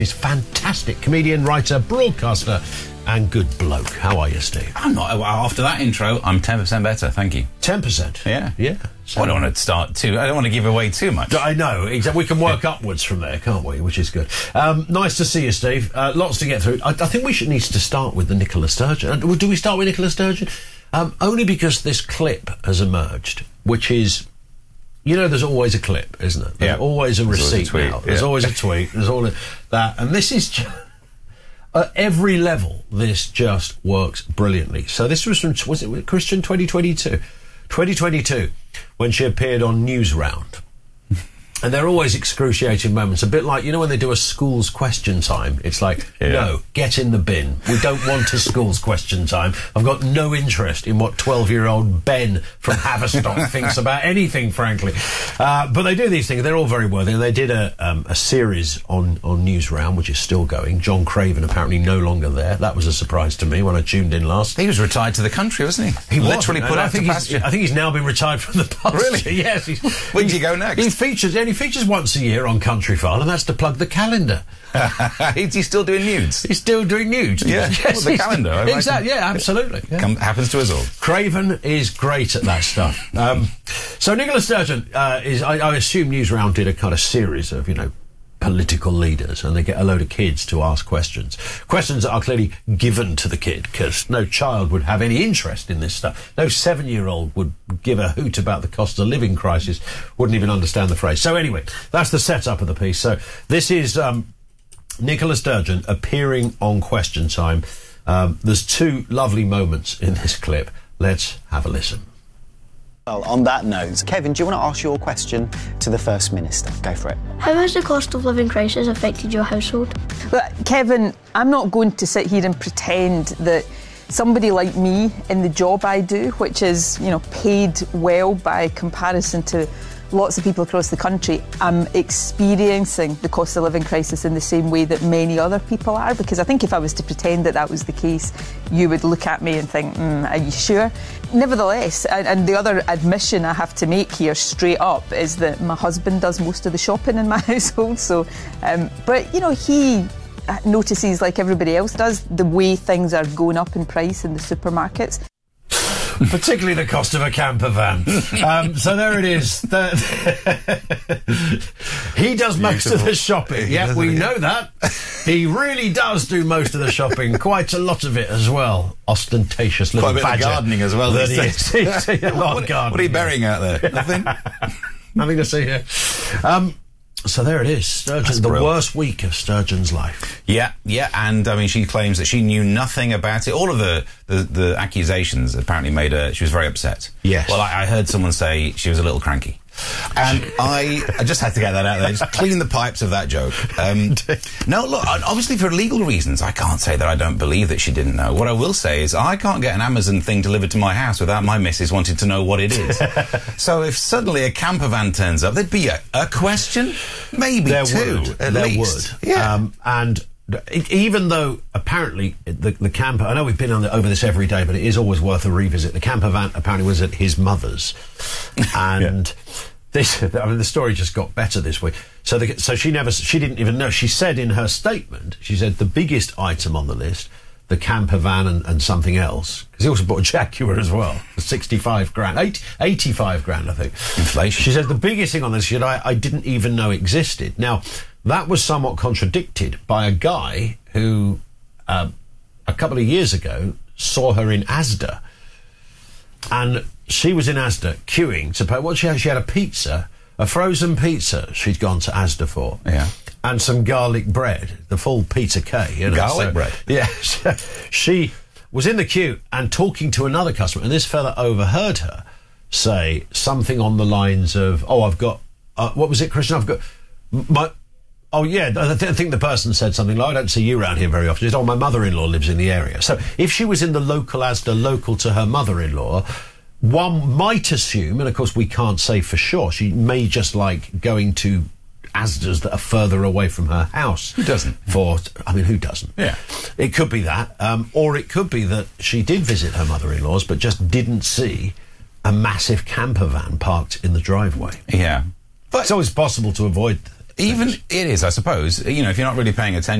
He's fantastic comedian, writer, broadcaster, and good bloke. How are you, Steve? I'm not. After that intro, I'm 10% better. Thank you. 10%? Yeah. Yeah. So, I don't want to start too. I don't want to give away too much. I know. Exactly. We can work upwards from there, can't we? Which is good. Nice to see you, Steve. Lots to get through. I think we need to start with the Nicola Sturgeon. Do we start with Nicola Sturgeon? Only because this clip has emerged, which is... You know, there's always a clip, isn't it? There's always a receipt now. There's always a tweet. There's all that. And this is just... At every level, this just works brilliantly. So this was from... Was it Christian 2022? 2022, when she appeared on Newsround. And they're always excruciating moments. A bit like, you know, when they do a school's question time. It's like, no, get in the bin. We don't want a school's question time. I've got no interest in what 12-year-old Ben from Haverstock thinks about anything, frankly. But they do these things. They're all very worthy. And they did a series on Newsround, which is still going. John Craven apparently no longer there. That was a surprise to me when I tuned in last. He was retired to the country, wasn't he? He literally put out to pasture. I think he's now been retired from the pasture. Really? Yes. Where do you go next? He features once a year on Countryfile, and that's to plug the calendar. Is he still doing nudes? He's still doing nudes. Yeah, yes, well, the calendar. Exactly. Yeah, absolutely. Yeah. Happens to us all. Craven is great at that stuff. So Nicola Sturgeon is. I assume Newsround did a kind of series of, you know, political leaders, and they get a load of kids to ask questions that are clearly given to the kid, because no child would have any interest in this stuff. No 7-year-old would give a hoot about the cost of living crisis, wouldn't even understand the phrase. So anyway, that's the setup of the piece. So this is Nicola Sturgeon appearing on Question Time. There's two lovely moments in this clip. Let's have a listen. Well, on that note, Kevin, do you want to ask your question to the First Minister? Go for it. How has the cost of living crisis affected your household? But, Kevin, I'm not going to sit here and pretend that somebody like me in the job I do, which is, you know, paid well by comparison to lots of people across the country, I'm experiencing the cost of living crisis in the same way that many other people are, because I think if I was to pretend that was the case, you would look at me and think, are you sure? Nevertheless, and the other admission I have to make here straight up is that my husband does most of the shopping in my household, so, but, you know, he notices, like everybody else does, the way things are going up in price in the supermarkets. Particularly the cost of a camper van. So there it is. He does most of the shopping. Yeah, we know that. He really does do most of the shopping. Quite a lot of it as well. Ostentatious little badger. Quite a bit of gardening as well. What are you burying out there? Nothing? Nothing to see here. So there it is, Sturgeon, the worst week of Sturgeon's life. Yeah, and I mean, she claims that she knew nothing about it. All of the accusations apparently made her, she was very upset. Yes. Well, I heard someone say she was a little cranky. And I just had to get that out there, just clean the pipes of that joke. No, look, obviously for legal reasons, I can't say that I don't believe that she didn't know. What I will say is I can't get an Amazon thing delivered to my house without my missus wanting to know what it is. So if suddenly a camper van turns up, there'd be a question, maybe two, at least. Yeah. And even though apparently the camper, I know we've been over this every day, but it is always worth a revisit. The camper van apparently was at his mother's, and the story just got better this week. So she didn't even know. She said in her statement, she said the biggest item on the list, the camper van and something else, because he also bought a Jaguar as well, for 65 grand, 85 grand, I think. Inflation. She said the biggest thing on this, I didn't even know existed. Now, that was somewhat contradicted by a guy who, a couple of years ago, saw her in Asda. And she was in Asda queuing to pay. What she had a pizza, a frozen pizza she'd gone to Asda for. Yeah. And some garlic bread, the full Peter K. You know, garlic bread? Yeah. She was in the queue and talking to another customer, and this fella overheard her say something on the lines of, I've got, what was it, Christian? I've got my... Oh, yeah, I think the person said something like, I don't see you around here very often. She said, my mother-in-law lives in the area. So if she was in the local Asda, local to her mother-in-law, one might assume, and of course we can't say for sure, she may just like going to Asdas that are further away from her house. Who doesn't? Who doesn't? Yeah. It could be that, or it could be that she did visit her mother-in-law's but just didn't see a massive camper van parked in the driveway. Yeah. But it's always possible to avoid Even it is, I suppose. You know, if you're not really paying attention.